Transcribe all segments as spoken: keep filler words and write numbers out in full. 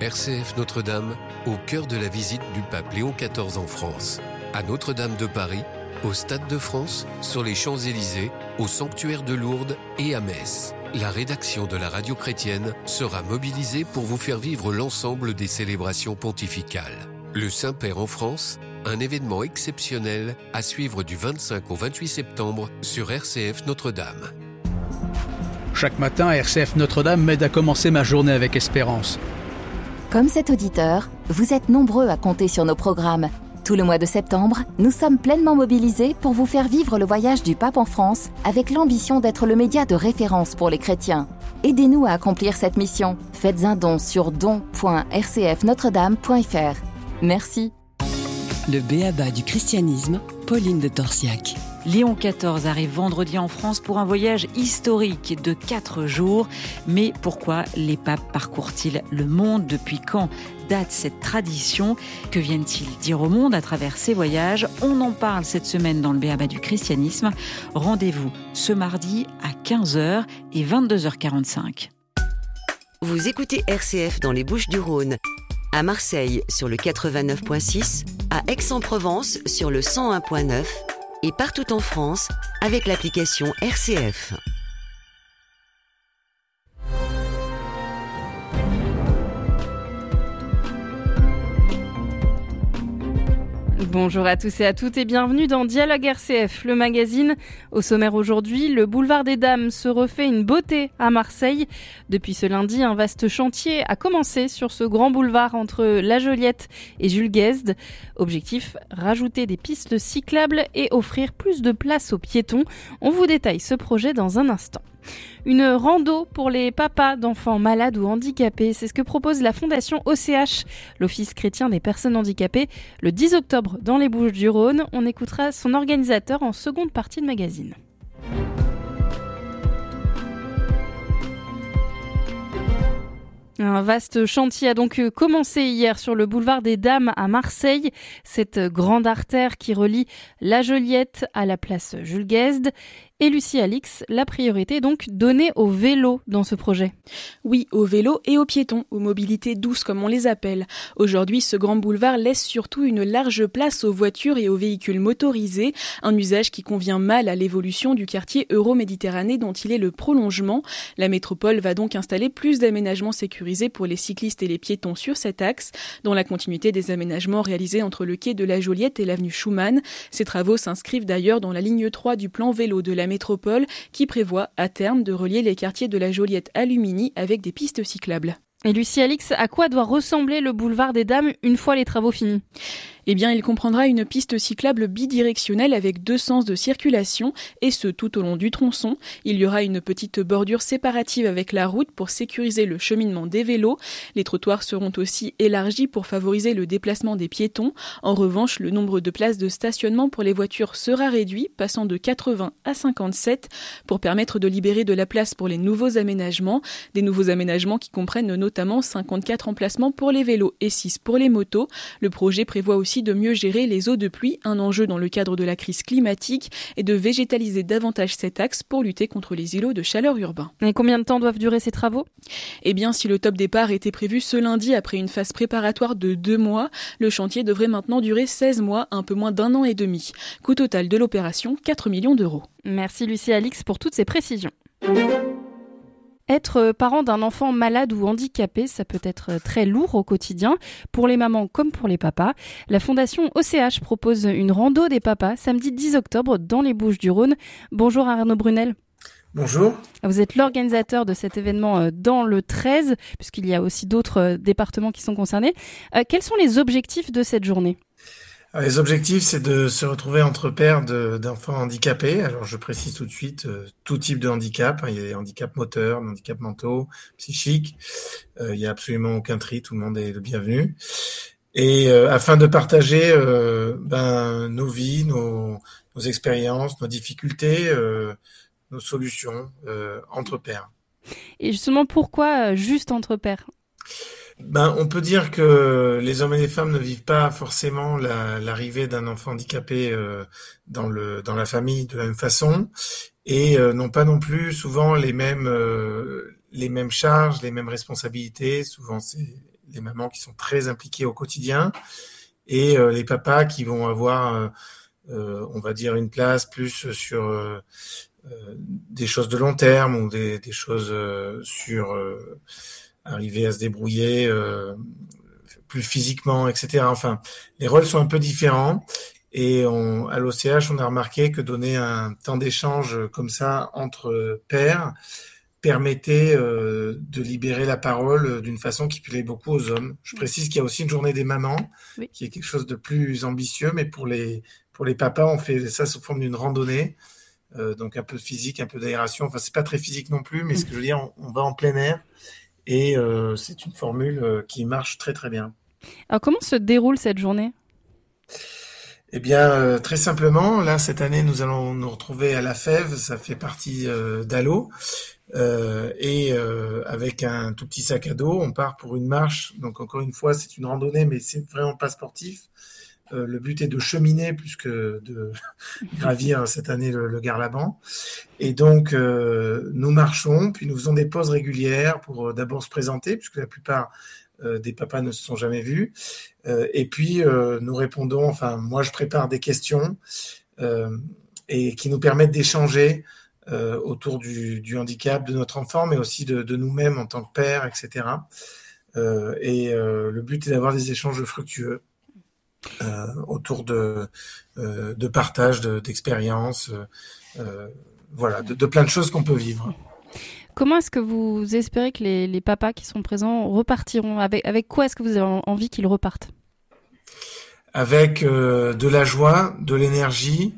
R C F Notre-Dame, au cœur de la visite du pape Léon quatorze en France. À Notre-Dame de Paris, au Stade de France, sur les Champs-Élysées, au sanctuaire de Lourdes et à Metz. La rédaction de la radio chrétienne sera mobilisée pour vous faire vivre l'ensemble des célébrations pontificales. Le Saint-Père en France, un événement exceptionnel à suivre du vingt-cinq au vingt-huit septembre sur R C F Notre-Dame. Chaque matin, R C F Notre-Dame m'aide à commencer ma journée avec espérance. Comme cet auditeur, vous êtes nombreux à compter sur nos programmes. Tout le mois de septembre, nous sommes pleinement mobilisés pour vous faire vivre le voyage du pape en France avec l'ambition d'être le média de référence pour les chrétiens. Aidez-nous à accomplir cette mission. Faites un don sur don point r c f notre dame point f r. Merci. Le b.a.-ba du christianisme, Pauline de Torsiac. Léon quatorze arrive vendredi en France pour un voyage historique de quatre jours. Mais pourquoi les papes parcourent-ils le monde? Depuis quand date cette tradition? Que viennent-ils dire au monde à travers ces voyages? On en parle cette semaine dans le b.a.-ba du christianisme. Rendez-vous ce mardi à quinze heures et vingt-deux heures quarante-cinq. Vous écoutez R C F dans les Bouches-du-Rhône. À Marseille sur le quatre-vingt-neuf virgule six, à Aix-en-Provence sur le cent un virgule neuf et partout en France avec l'application R C F. Bonjour à tous et à toutes et bienvenue dans Dialogue R C F, le magazine. Au sommaire aujourd'hui, le boulevard des Dames se refait une beauté à Marseille. Depuis ce lundi, un vaste chantier a commencé sur ce grand boulevard entre La Joliette et Jules Guesde. Objectif, rajouter des pistes cyclables et offrir plus de place aux piétons. On vous détaille ce projet dans un instant. Une rando pour les papas d'enfants malades ou handicapés, c'est ce que propose la Fondation O C H, l'Office chrétien des personnes handicapées, le dix octobre dans les Bouches-du-Rhône. On écoutera son organisateur en seconde partie de magazine. Un vaste chantier a donc commencé hier sur le boulevard des Dames à Marseille, cette grande artère qui relie La Joliette à la place Jules Guesde. Et Lucie Alix, la priorité est donc donnée au vélo dans ce projet. Oui, aux vélos et aux piétons, aux mobilités douces comme on les appelle. Aujourd'hui, ce grand boulevard laisse surtout une large place aux voitures et aux véhicules motorisés, un usage qui convient mal à l'évolution du quartier euro-méditerranée dont il est le prolongement. La métropole va donc installer plus d'aménagements sécurisés pour les cyclistes et les piétons sur cet axe, dans la continuité des aménagements réalisés entre le quai de la Joliette et l'avenue Schumann. Ces travaux s'inscrivent d'ailleurs dans la ligne trois du plan vélo de la métropole qui prévoit à terme de relier les quartiers de la Joliette à Lumini avec des pistes cyclables. Et Lucie Alix, à quoi doit ressembler le boulevard des Dames une fois les travaux finis ? Eh bien, il comprendra une piste cyclable bidirectionnelle avec deux sens de circulation, et ce tout au long du tronçon. Il y aura une petite bordure séparative avec la route pour sécuriser le cheminement des vélos. Les trottoirs seront aussi élargis pour favoriser le déplacement des piétons. En revanche, le nombre de places de stationnement pour les voitures sera réduit, passant de quatre-vingts à cinquante-sept, pour permettre de libérer de la place pour les nouveaux aménagements. Des nouveaux aménagements qui comprennent notamment cinquante-quatre emplacements pour les vélos et six pour les motos. Le projet prévoit aussi de mieux gérer les eaux de pluie, un enjeu dans le cadre de la crise climatique, et de végétaliser davantage cet axe pour lutter contre les îlots de chaleur urbains. Et combien de temps doivent durer ces travaux ? Eh bien, si le top départ était prévu ce lundi après une phase préparatoire de deux mois, le chantier devrait maintenant durer seize mois, un peu moins d'un an et demi. Coût total de l'opération, quatre millions d'euros. Merci Lucie Alix pour toutes ces précisions. Être parent d'un enfant malade ou handicapé, ça peut être très lourd au quotidien, pour les mamans comme pour les papas. La Fondation O C H propose une rando des papas samedi dix octobre dans les Bouches-du-Rhône. Bonjour Arnaud Brunel. Bonjour. Vous êtes l'organisateur de cet événement dans le treize, puisqu'il y a aussi d'autres départements qui sont concernés. Quels sont les objectifs de cette journée ? Alors, les objectifs, c'est de se retrouver entre pairs de, d'enfants handicapés. Alors, je précise tout de suite, euh, tout type de handicap. Il y a des handicaps moteurs, des handicaps mentaux, psychiques. Euh, il y a absolument aucun tri, tout le monde est le bienvenu. Et euh, afin de partager euh, ben, nos vies, nos, nos expériences, nos difficultés, euh, nos solutions euh, entre pairs. Et justement, pourquoi juste entre pairs ? Ben, on peut dire que les hommes et les femmes ne vivent pas forcément la, l'arrivée d'un enfant handicapé euh, dans le dans la famille de la même façon et euh, n'ont pas non plus souvent les mêmes euh, les mêmes charges, les mêmes responsabilités. Souvent, c'est les mamans qui sont très impliquées au quotidien, et euh, les papas qui vont avoir, euh, euh, on va dire, une place plus sur euh, euh, des choses de long terme ou des, des choses euh, sur euh, arriver à se débrouiller euh, plus physiquement, et cetera. Enfin, les rôles sont un peu différents. Et on, à l'O C H, on a remarqué que donner un temps d'échange comme ça entre pairs permettait euh, de libérer la parole d'une façon qui plaît beaucoup aux hommes. Je précise qu'il y a aussi une journée des mamans, oui, qui est quelque chose de plus ambitieux, mais pour les pour les papas, on fait ça sous forme d'une randonnée, euh, donc un peu physique, un peu d'aération. Enfin, c'est pas très physique non plus, mais ce que je veux dire, on, on va en plein air et euh, c'est une formule qui marche très très bien. Alors, comment se déroule cette journée ? Eh bien, euh, très simplement, là, cette année, nous allons nous retrouver à La Fève, ça fait partie euh, d'A L O, euh, et euh, avec un tout petit sac à dos, on part pour une marche. Donc, encore une fois, c'est une randonnée, mais c'est vraiment pas sportif. Euh, le but est de cheminer plus que de gravir cette année le, le Garlaban. Et donc, euh, nous marchons, puis nous faisons des pauses régulières pour euh, d'abord se présenter, puisque la plupart euh, des papas ne se sont jamais vus. Euh, et puis, euh, nous répondons, enfin, moi, je prépare des questions euh, et qui nous permettent d'échanger euh, autour du, du handicap de notre enfant, mais aussi de, de nous-mêmes en tant que père, et cetera. Euh, et euh, le but est d'avoir des échanges fructueux euh, autour de, euh, de partage de, d'expériences, euh, voilà, de, de plein de choses qu'on peut vivre. Comment est-ce que vous espérez que les, les papas qui sont présents repartiront ? Avec, avec quoi est-ce que vous avez envie qu'ils repartent ? Avec euh, de la joie, de l'énergie.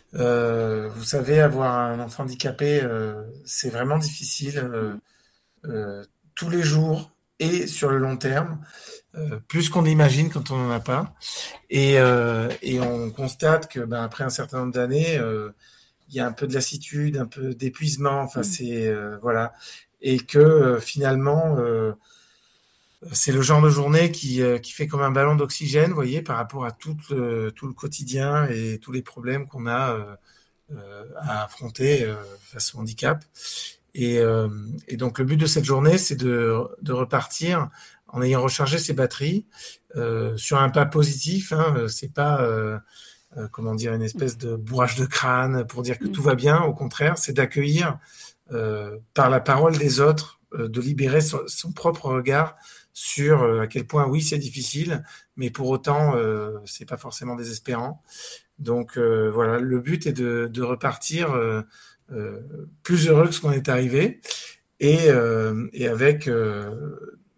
Euh, vous savez, avoir un enfant handicapé, euh, c'est vraiment difficile euh, euh, tous les jours et sur le long terme, euh, plus qu'on l'imagine quand on n'en a pas. Et, euh, et on constate que, ben, après un certain nombre d'années, euh, il y a un peu de lassitude, un peu d'épuisement, enfin c'est euh, voilà, et que euh, finalement euh, c'est le genre de journée qui euh, qui fait comme un ballon d'oxygène, vous voyez, par rapport à tout le tout le quotidien et tous les problèmes qu'on a euh, euh, à affronter euh, face au handicap. Et euh, et donc le but de cette journée, c'est de de repartir en ayant rechargé ses batteries euh, sur un pas positif. Hein, c'est pas euh, Euh, comment dire, une espèce de bourrage de crâne pour dire que tout va bien. Au contraire, c'est d'accueillir euh, par la parole des autres, euh, de libérer son, son propre regard sur euh, à quel point, oui, c'est difficile, mais pour autant, euh, c'est pas forcément désespérant. Donc euh, voilà, le but est de, de repartir euh, euh, plus heureux que ce qu'on est arrivé et, euh, et avec euh,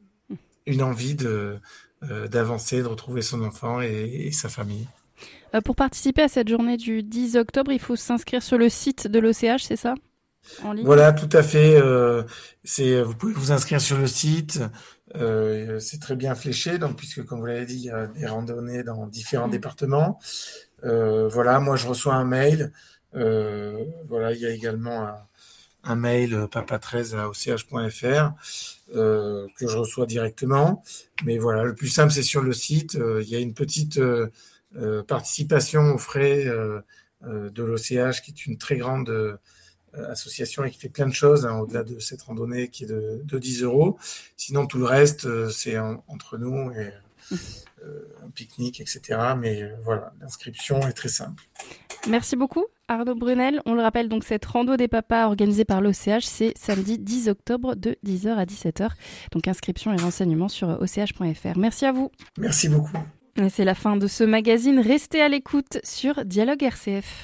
une envie de, euh, d'avancer, de retrouver son enfant et, et sa famille. Pour participer à cette journée du dix octobre, il faut s'inscrire sur le site de l'O C H, c'est ça ? En ligne ? Voilà, tout à fait. Euh, c'est, vous pouvez vous inscrire sur le site. Euh, c'est très bien fléché, donc puisque, comme vous l'avez dit, il y a des randonnées dans différents mmh. départements. Euh, voilà, moi je reçois un mail. Euh, voilà, il y a également un, un mail papa treize à o c h point f r euh, que je reçois directement. Mais voilà, le plus simple, c'est sur le site. Euh, il y a une petite euh, Euh, participation aux frais euh, euh, de l'O C H, qui est une très grande euh, association et qui fait plein de choses, hein, au-delà de cette randonnée qui est de, de dix euros. Sinon, tout le reste, euh, c'est en, entre nous et euh, un pique-nique, et cetera. Mais euh, voilà, l'inscription est très simple. Merci beaucoup, Arnaud Brunel. On le rappelle, donc cette rando des papas organisée par l'O C H, c'est samedi dix octobre de dix heures à dix-sept heures. Donc inscription et renseignements sur o c h point f r. Merci à vous. Merci beaucoup. Et c'est la fin de ce magazine. Restez à l'écoute sur Dialogue R C F.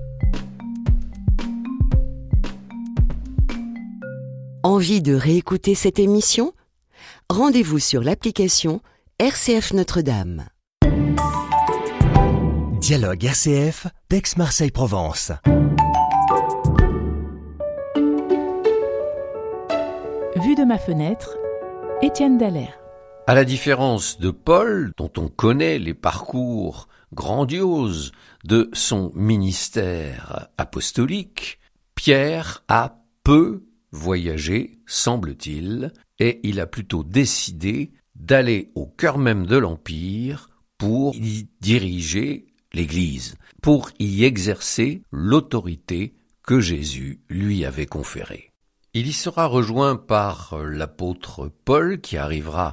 Envie de réécouter cette émission ? Rendez-vous sur l'application R C F Notre-Dame. Dialogue R C F, d'Aix-Marseille-Provence. Vue de ma fenêtre, Étienne Dallaire. À la différence de Paul, dont on connaît les parcours grandioses de son ministère apostolique, Pierre a peu voyagé, semble-t-il, et il a plutôt décidé d'aller au cœur même de l'Empire pour y diriger l'Église, pour y exercer l'autorité que Jésus lui avait conférée. Il y sera rejoint par l'apôtre Paul qui arrivera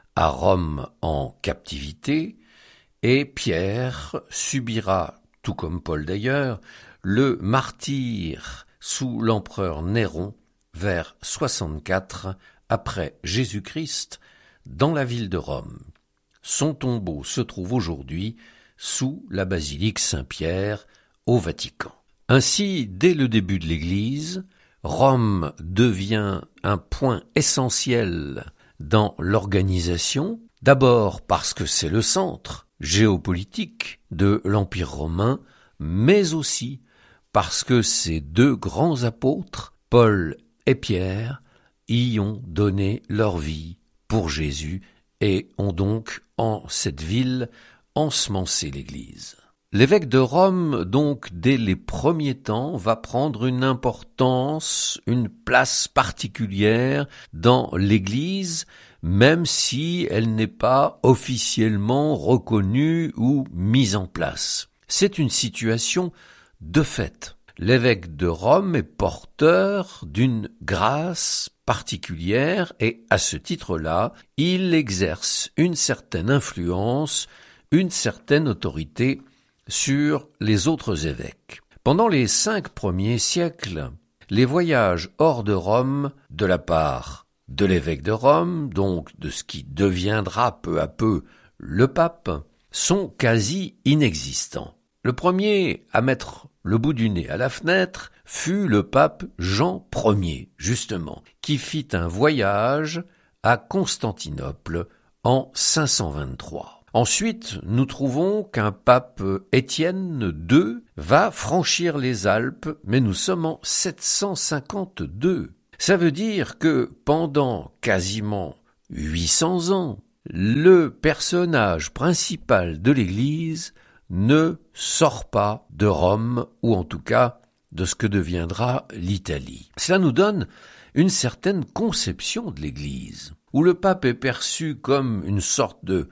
à Rome en captivité, et Pierre subira, tout comme Paul d'ailleurs, le martyre sous l'empereur Néron vers soixante-quatre après Jésus-Christ dans la ville de Rome. Son tombeau se trouve aujourd'hui sous la basilique Saint-Pierre au Vatican. Ainsi, dès le début de l'Église, Rome devient un point essentiel dans l'organisation, d'abord parce que c'est le centre géopolitique de l'Empire romain, mais aussi parce que ces deux grands apôtres, Paul et Pierre, y ont donné leur vie pour Jésus et ont donc, en cette ville, ensemencé l'Église. L'évêque de Rome, donc, dès les premiers temps, va prendre une importance, une place particulière dans l'Église, même si elle n'est pas officiellement reconnue ou mise en place. C'est une situation de fait. L'évêque de Rome est porteur d'une grâce particulière et, à ce titre-là, il exerce une certaine influence, une certaine autorité sur les autres évêques. Pendant les cinq premiers siècles, les voyages hors de Rome, de la part de l'évêque de Rome, donc de ce qui deviendra peu à peu le pape, sont quasi inexistants. Le premier à mettre le bout du nez à la fenêtre fut le pape Jean Ier, justement, qui fit un voyage à Constantinople en cinq cent vingt-trois. Ensuite, nous trouvons qu'un pape Étienne deux va franchir les Alpes, mais nous sommes en sept cent cinquante-deux. Ça veut dire que pendant quasiment huit cents ans, le personnage principal de l'Église ne sort pas de Rome, ou en tout cas de ce que deviendra l'Italie. Cela nous donne une certaine conception de l'Église, où le pape est perçu comme une sorte de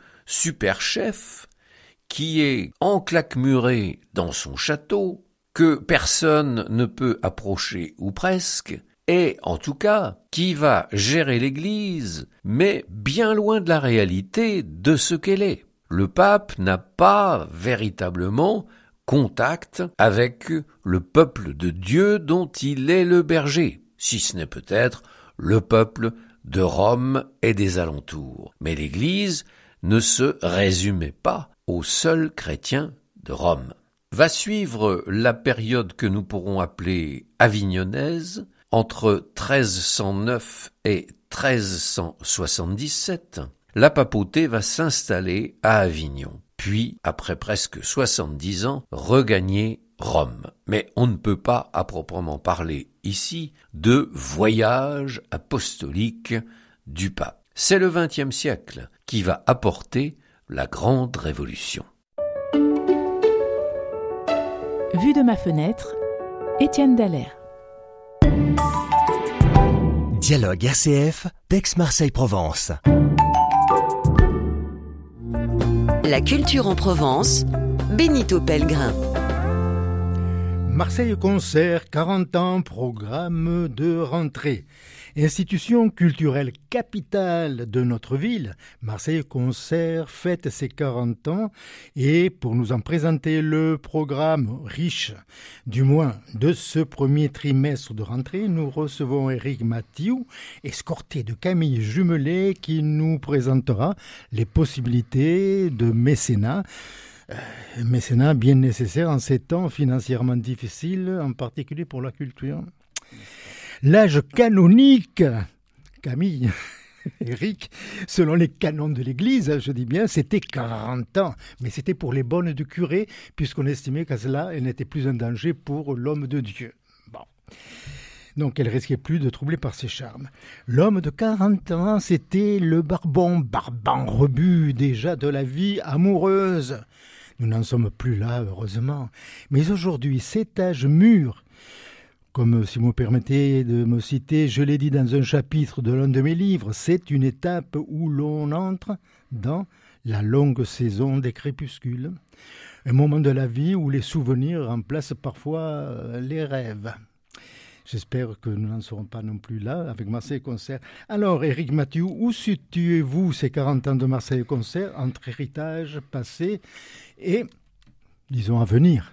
super-chef qui est enclaquemuré dans son château, que personne ne peut approcher ou presque, et en tout cas qui va gérer l'Église, mais bien loin de la réalité de ce qu'elle est. Le pape n'a pas véritablement contact avec le peuple de Dieu dont il est le berger, si ce n'est peut-être le peuple de Rome et des alentours. Mais l'Église ne se résumait pas aux seuls chrétiens de Rome. Va suivre la période que nous pourrons appeler avignonnaise, entre treize cent neuf et treize cent soixante-dix-sept. La papauté va s'installer à Avignon, puis, après presque soixante-dix ans, regagner Rome. Mais on ne peut pas, à proprement parler ici, de voyage apostolique du pape. C'est le vingtième siècle qui va apporter la grande révolution. Vue de ma fenêtre, Étienne Dallaire. Dialogue R C F, d'Aix-Marseille-Provence. La culture en Provence, Benito Pellegrin. Marseille Concert, quarante ans, programme de rentrée. Institution culturelle capitale de notre ville, Marseille Concert fête ses quarante ans et pour nous en présenter le programme riche, du moins de ce premier trimestre de rentrée, nous recevons Éric Mathieu, escorté de Camille Jumelet qui nous présentera les possibilités de mécénat. Euh, mécénat bien nécessaire en ces temps financièrement difficiles, en particulier pour la culture. L'âge canonique, Camille, Éric, selon les canons de l'Église, je dis bien, c'était quarante ans. Mais c'était pour les bonnes du curé, puisqu'on estimait qu'à cela, elle n'était plus un danger pour l'homme de Dieu. Bon. Donc elle risquait plus de troubler par ses charmes. L'homme de quarante ans, c'était le barbon, barbant rebut déjà de la vie amoureuse. Nous n'en sommes plus là, heureusement. Mais aujourd'hui, cet âge mûr, comme si vous me permettez de me citer, je l'ai dit dans un chapitre de l'un de mes livres, c'est une étape où l'on entre dans la longue saison des crépuscules. Un moment de la vie où les souvenirs remplacent parfois les rêves. J'espère que nous n'en serons pas non plus là avec Marseille Concert. Alors, Éric Mathieu, où situez-vous ces quarante ans de Marseille Concert entre héritage, passé et, disons, à venir?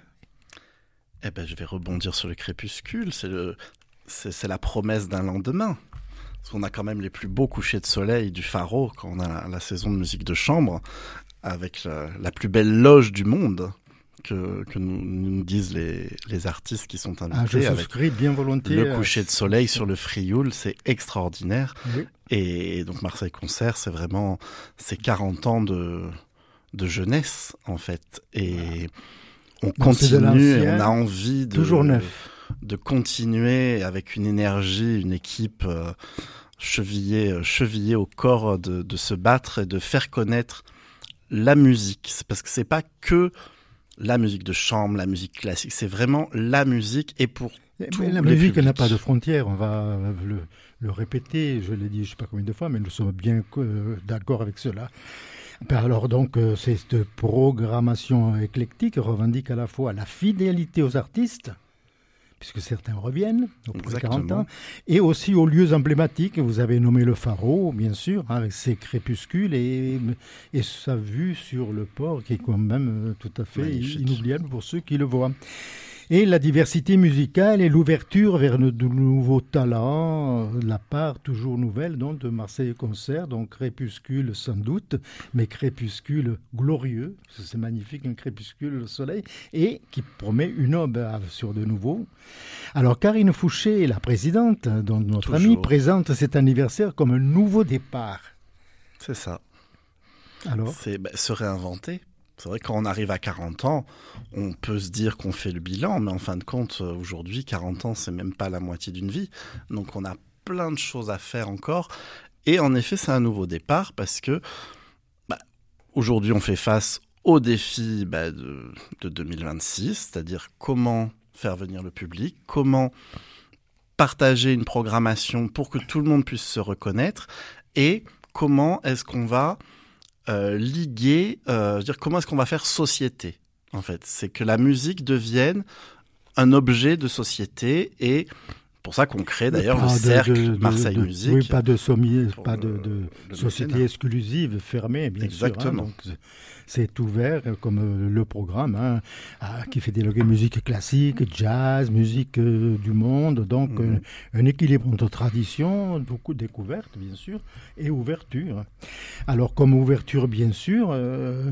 Eh ben, je vais rebondir sur le crépuscule. C'est, le, c'est, c'est la promesse d'un lendemain. Parce qu'on a quand même les plus beaux couchers de soleil du Pharo quand on a la, la saison de musique de chambre, avec la, la plus belle loge du monde. Que, que nous, nous disent les, les artistes qui sont invités. Ah, je souscris bien volontiers. Le coucher de soleil sur le Frioul, c'est extraordinaire. Oui. Et donc Marseille Concert, c'est vraiment ces quarante ans de, de jeunesse, en fait. Et on donc continue, on a envie de, toujours neuf. de continuer avec une énergie, une équipe euh, chevillée, chevillée au corps, de, de se battre et de faire connaître la musique. C'est parce que c'est pas que la musique de chambre, la musique classique, c'est vraiment la musique et pour tout mais la le musique public. n'a pas de frontières, on va le, le répéter, je l'ai dit je ne sais pas combien de fois, mais nous sommes bien euh, d'accord avec cela. Alors donc, euh, cette programmation éclectique revendique à la fois la fidélité aux artistes, puisque certains reviennent pour les quarante ans, et aussi aux lieux emblématiques. Vous avez nommé le Pharo, bien sûr, hein, avec ses crépuscules et, et sa vue sur le port, qui est quand même tout à fait magnifique, inoubliable pour ceux qui le voient. Et la diversité musicale et l'ouverture vers de nouveaux talents, la part toujours nouvelle donc, de Marseille Concert, donc crépuscule sans doute, mais crépuscule glorieux, c'est magnifique, un crépuscule au soleil, et qui promet une aube sur de nouveau. Alors Karine Fouché, la présidente, donc notre toujours. amie, présente cet anniversaire comme un nouveau départ. C'est ça. Alors C'est bah, se réinventer. C'est vrai que quand on arrive à quarante ans, on peut se dire qu'on fait le bilan, mais en fin de compte, aujourd'hui, quarante ans, c'est même pas la moitié d'une vie. Donc on a plein de choses à faire encore. Et en effet, c'est un nouveau départ parce que bah, aujourd'hui, on fait face aux défis bah, de, de deux mille vingt-six, c'est-à-dire comment faire venir le public, comment partager une programmation pour que tout le monde puisse se reconnaître et comment est-ce qu'on va Euh, liguer, euh, je veux dire, comment est-ce qu'on va faire société, en fait. C'est que la musique devienne un objet de société et pour ça qu'on crée d'ailleurs le cercle de, de, Marseille de, de, Musique. Oui, pas de, sommier, pas de, de le, société exclusive, fermée, bien Exactement. sûr. Hein, donc c'est ouvert comme le programme hein, qui fait dialoguer musique classique, jazz, musique euh, du monde. Donc mmh. un, un équilibre entre tradition, beaucoup de découvertes, bien sûr, et ouverture. Alors comme ouverture, bien sûr, euh,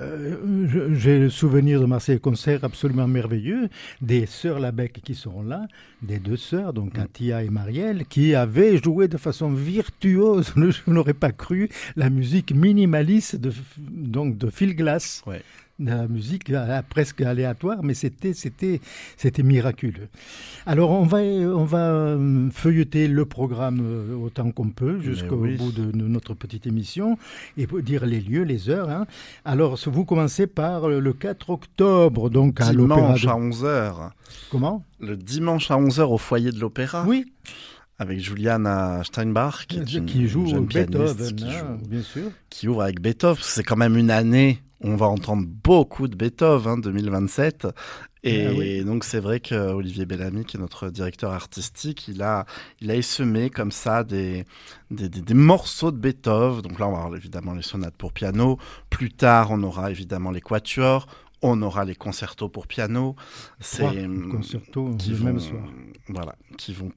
euh, j'ai le souvenir de Marseille Concert absolument merveilleux, des sœurs Labec qui seront là, des deux sœurs, donc Katia et Marielle, qui avaient joué de façon virtuose, je n'aurais pas cru, la musique minimaliste de, donc de Phil Glass. Ouais. La musique presque aléatoire, mais c'était, c'était, c'était miraculeux. Alors, on va, on va feuilleter le programme autant qu'on peut jusqu'au oui. bout de notre petite émission et dire les lieux, les heures. Hein. Alors, vous commencez par le quatre octobre, donc à l'Opéra. Dimanche de... à onze heures. Comment ? Le dimanche à onze heures au foyer de l'Opéra. Oui. Avec Juliana Steinbach, qui, est une qui joue jeune Beethoven, pianiste, qui, hein, joue, bien sûr. qui ouvre avec Beethoven. C'est quand même une année où on va entendre beaucoup de Beethoven, hein, deux mille vingt-sept. Et ah oui. donc c'est vrai qu'Olivier Bellamy, qui est notre directeur artistique, il a, il a essemé comme ça des, des, des, des morceaux de Beethoven. Donc là, on va avoir évidemment les sonates pour piano. Plus tard, on aura évidemment les quatuors. On aura les concertos pour piano. C'est concertos qui le vont, même soir. Voilà, qui vont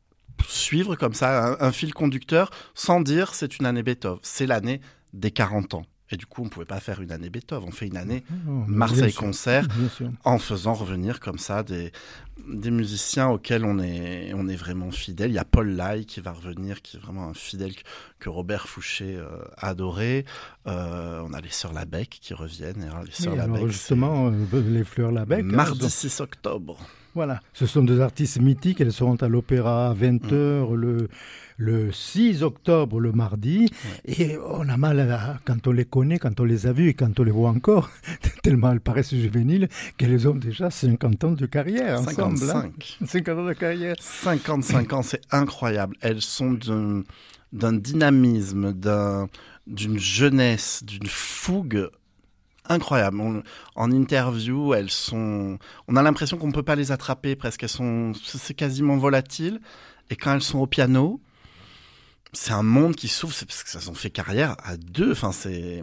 suivre comme ça un, un fil conducteur sans dire c'est une année Beethoven, c'est l'année des quarante ans. Et du coup, on ne pouvait pas faire une année Beethoven, on fait une année oh, Marseille Concert en faisant revenir comme ça des, des musiciens auxquels on est, on est vraiment fidèle. Il y a Paul Lai qui va revenir, qui est vraiment un fidèle que, que Robert Fouché euh, adorait. Euh, on a les Sœurs Labec qui reviennent. Et alors, les Sœurs oui, Labec, alors justement, euh, les Fleurs Labec. Mardi hein, six octobre. Voilà, ce sont deux artistes mythiques, elles seront à l'Opéra à vingt heures mmh. le, le six octobre, le mardi, ouais. Et on a mal à, quand on les connaît, quand on les a vus et quand on les voit encore, tellement elles paraissent juvéniles, qu'elles ont déjà cinquante ans de carrière ensemble. cinquante-cinq. Hein. cinquante ans de carrière. cinquante-cinq ans, c'est incroyable. Elles sont d'un, d'un dynamisme, d'un, d'une jeunesse, d'une fougue incroyables. On, en interview, elles sont... On a l'impression qu'on ne peut pas les attraper presque. Elles sont... C'est quasiment volatile. Et quand elles sont au piano, c'est un monde qui s'ouvre. C'est parce que ça s'en fait carrière à deux. Enfin, c'est...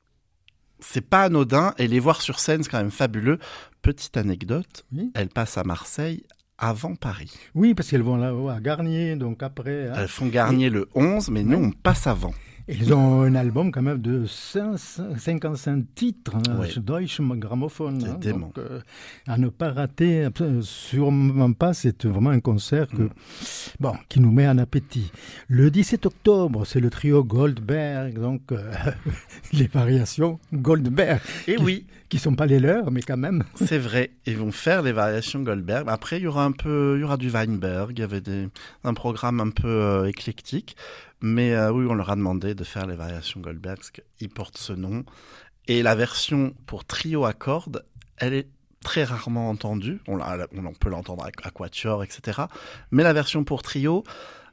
C'est pas anodin. Et les voir sur scène, c'est quand même fabuleux. Petite anecdote, oui. Elles passent à Marseille avant Paris. Oui, parce qu'elles vont là à Garnier, donc après... Hein. Elles font Garnier et... le onze, mais oui. Nous, on passe avant. Ils ont un album quand même de cinquante-cinq titres, hein, oui. Deutsche Grammophon. Hein, donc, euh, à ne pas rater, sûrement pas, c'est vraiment un concert que, mm. bon, qui nous met en appétit. Le dix-sept octobre, c'est le trio Goldberg, donc euh, les variations Goldberg. Et qui, oui. Qui ne sont pas les leurs, mais quand même. C'est vrai, ils vont faire les variations Goldberg. Après, il y aura un peu, il y aura du Weinberg, il y avait des, un programme un peu euh, éclectique. Mais euh, oui, on leur a demandé de faire les variations Goldberg, parce qu'ils portent ce nom. Et la version pour trio à cordes, elle est très rarement entendue. On, la, on peut l'entendre à quatuor, et cetera. Mais la version pour trio,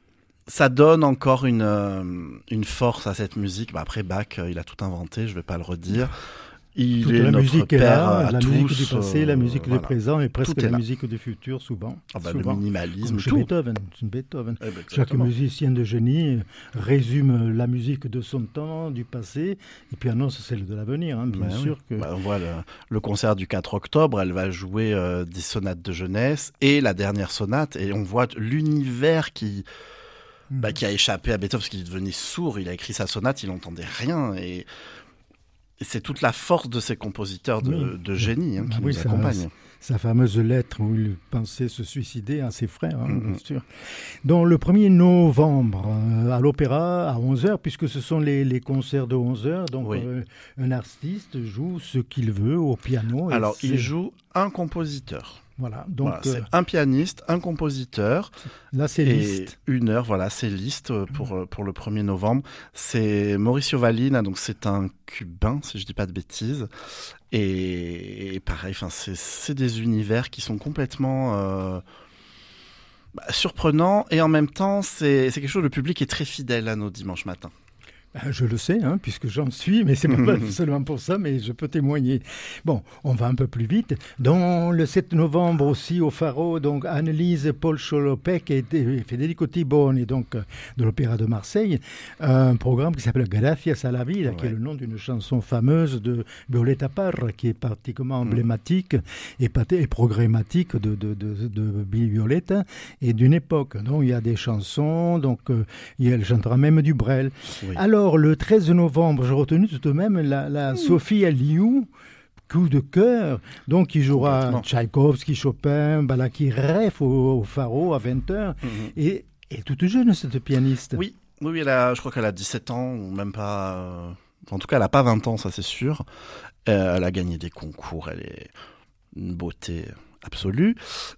ça donne encore une, euh, une force à cette musique. Bah, après, Bach, euh, il a tout inventé, je ne vais pas le redire. Il Toute est la notre musique père est là, à la tous, musique du passé, euh, la musique voilà. du présent et presque la là. musique du futur, souvent. Ah bah, souvent. Le minimalisme, chez tout. Beethoven, Beethoven. Eh ben, Chaque musicien de génie résume la musique de son temps, du passé, et puis annonce celle de l'avenir, hein, bien bah, sûr. Oui. Que... Bah, on voit le, le concert du quatre octobre, elle va jouer euh, des sonates de jeunesse et la dernière sonate, et on voit l'univers qui... Bah, qui a échappé à Beethoven parce qu'il est devenu sourd, il a écrit sa sonate, il n'entendait rien, et... Et c'est toute la force de ces compositeurs de, oui. de génie hein, qui ah, nous oui, accompagnent. Sa, sa fameuse lettre où il pensait se suicider à ses frères, hein, mm-hmm. bien sûr. Donc le premier novembre, euh, à l'Opéra, à onze heures, puisque ce sont les, les concerts de onze heures, donc oui. euh, un artiste joue ce qu'il veut au piano. Alors, il joue un compositeur. Voilà, donc voilà, c'est euh, un pianiste, un compositeur. Là, c'est Liszt. Une heure, voilà, c'est Liszt pour, pour le premier novembre. C'est Mauricio Valina, donc c'est un Cubain, si je ne dis pas de bêtises. Et, et pareil, c'est, c'est des univers qui sont complètement euh, bah, surprenants. Et en même temps, c'est, c'est quelque chose, le public est très fidèle à nos dimanches matins. Je le sais, hein, puisque j'en suis, mais c'est pas seulement pour ça, mais je peux témoigner. Bon, on va un peu plus vite. Dans le sept novembre aussi au Faro, donc Annelise Paul Cholopek et Federico Tibone, donc de l'Opéra de Marseille, un programme qui s'appelle Gracias a la vida, ouais. qui est le nom d'une chanson fameuse de Violeta Parra, qui est particulièrement emblématique mmh. et, et programmatique de, de, de, de Violeta et d'une époque. Donc il y a des chansons, donc euh, elle chantera même du Brel. Oui. Alors, le treize novembre, j'ai retenu tout de même la, la mmh. Sophie Aliou, coup de cœur, donc il jouera Tchaïkovski, Chopin, Balakirev au, au Faro à vingt heures, mmh. et, et toute jeune cette pianiste. Oui, oui elle a, je crois qu'elle a dix-sept ans, ou même pas... Euh, en tout cas, elle n'a pas vingt ans, ça c'est sûr. Euh, elle a gagné des concours, elle est une beauté absolue,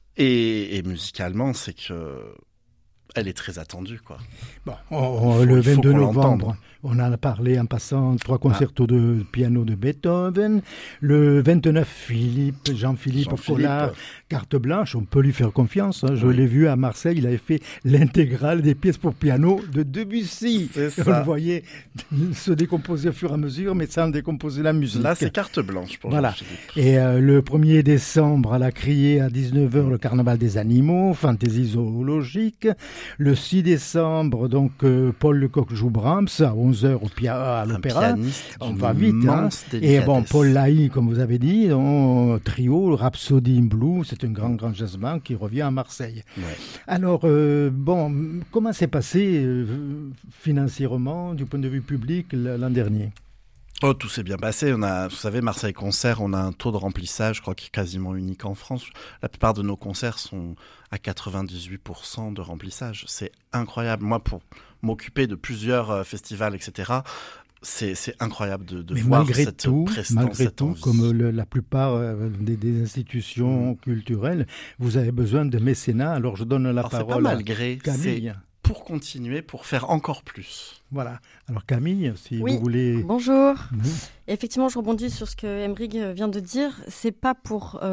et, et musicalement, c'est que... Elle est très attendue, quoi. Bon, on, faut, le vingt-deux novembre, on en a parlé en passant trois concertos ah. de piano de Beethoven. Le vingt-neuf, Philippe, Jean-Philippe Collard, carte blanche, on peut lui faire confiance. Hein. Je oui. l'ai vu à Marseille, il avait fait l'intégrale des pièces pour piano de Debussy. C'est ça. On le voyait se décomposer au fur et à mesure, mais sans décomposer la musique. Là, c'est carte blanche pour voilà. Jean-Philippe. Et euh, le premier décembre, à la Criée, à dix-neuf heures, le Carnaval des animaux, fantaisie zoologique. Le six décembre, donc, euh, Paul Lecoq joue Brahms à onze heures au pia- à l'Opéra. On va vite. Hein. Et bon, Paul Lahy, comme vous avez dit, donc, trio, Rhapsody in Blue, c'est un grand, grand jazzman qui revient à Marseille. Ouais. Alors, euh, bon, comment s'est passé euh, financièrement, du point de vue public, l'an dernier ? Oh, tout s'est bien passé. On a, vous savez, Marseille Concert, on a un taux de remplissage, je crois, qui est quasiment unique en France. La plupart de nos concerts sont à quatre-vingt-dix-huit pour cent de remplissage. C'est incroyable. Moi, pour m'occuper de plusieurs euh, festivals, et cetera, c'est, c'est incroyable de, de voir malgré cette tout, prestance, malgré cette tout, envie. comme le, la plupart euh, des, des institutions mmh. culturelles, vous avez besoin de mécénat. Alors, je donne la Alors, parole c'est pas malgré, à Camille. C'est pour continuer, pour faire encore plus. Voilà. Alors Camille, si oui, vous voulez... bonjour. Mmh. Effectivement, je rebondis sur ce que Aymeric vient de dire. C'est pas pour euh,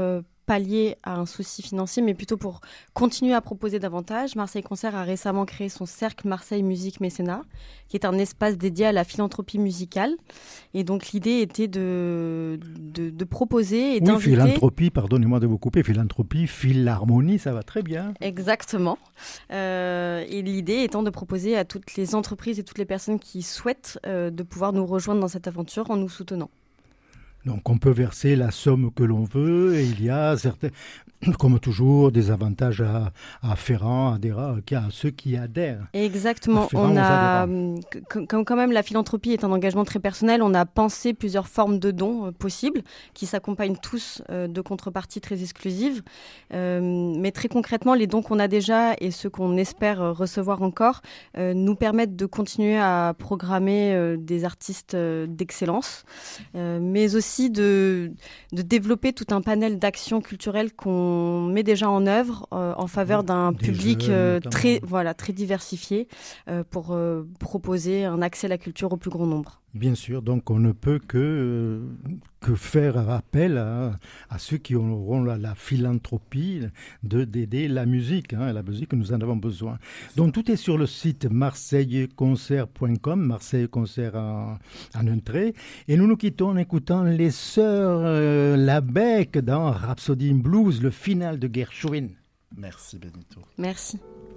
pallier à un souci financier, mais plutôt pour continuer à proposer davantage. Marseille Concert a récemment créé son Cercle Marseille Musique Mécénat, qui est un espace dédié à la philanthropie musicale. Et donc l'idée était de, de, de proposer et oui, d'inviter... philanthropie, pardonnez-moi de vous couper, philanthropie, philharmonie, ça va très bien. Exactement. Euh, et l'idée étant de proposer à toutes les entreprises et toutes les personnes qui souhaitent euh, de pouvoir nous rejoindre dans cette aventure en nous soutenant. Donc on peut verser la somme que l'on veut et il y a certains, comme toujours, des avantages à, à afférents, adhérents, à ceux qui adhèrent. Exactement. On a, comme quand même la philanthropie est un engagement très personnel, on a pensé plusieurs formes de dons euh, possibles qui s'accompagnent tous euh, de contreparties très exclusives. Euh, mais très concrètement, les dons qu'on a déjà et ceux qu'on espère recevoir encore euh, nous permettent de continuer à programmer euh, des artistes euh, d'excellence, euh, mais aussi De, de développer tout un panel d'actions culturelles qu'on met déjà en œuvre euh, en faveur d'un Des public jeunes, euh, notamment. très, voilà, très diversifié euh, pour euh, proposer un accès à la culture au plus grand nombre. Bien sûr, donc on ne peut que, euh, que faire appel à, à ceux qui auront la, la philanthropie de, d'aider la musique, hein, la musique que nous en avons besoin. Donc tout est sur le site marseille concert point com, Marseille Concert en, en un trait, et nous nous quittons en écoutant les sœurs euh, Labec dans Rhapsody in Blues, le final de Gershwin. Merci Benito. Merci.